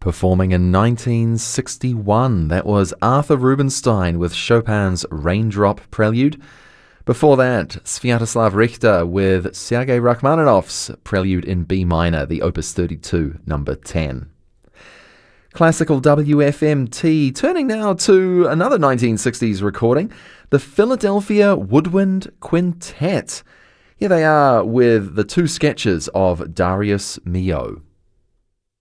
Performing in 1961, that was Arthur Rubinstein with Chopin's Raindrop Prelude. Before that, Sviatoslav Richter with Sergei Rachmaninoff's Prelude in B minor, the Opus 32, number 10. Classical WFMT, turning now to another 1960s recording, the Philadelphia Woodwind Quintet. Here they are with the two sketches of Darius Milhaud.